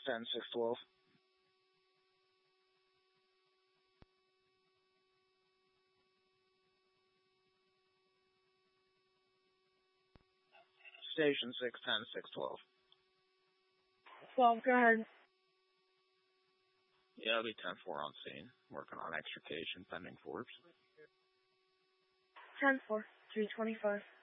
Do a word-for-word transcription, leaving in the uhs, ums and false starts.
ten, six twelve. Station six ten, six twelve. twelve, go ahead. Yeah, it'll be ten four on scene. Working on extrication pending Forbes. ten four, three twenty-five.